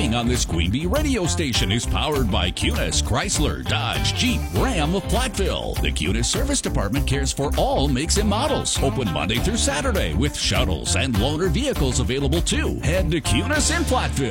playing on this Queen Bee radio station is powered by Cunis, Chrysler, Dodge, Jeep, Ram of Platteville. The Cunis Service Department cares for all makes and models. Open Monday through Saturday with shuttles and loaner vehicles available too. Head to Cunis in Platteville.